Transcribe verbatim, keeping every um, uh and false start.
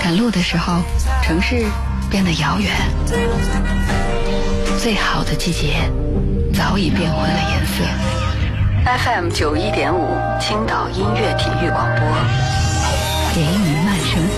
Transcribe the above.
赶路的时候，城市变得遥远，最好的季节早已变昏了颜色。F M 九一点五，青岛音乐体育广播，给你慢生活。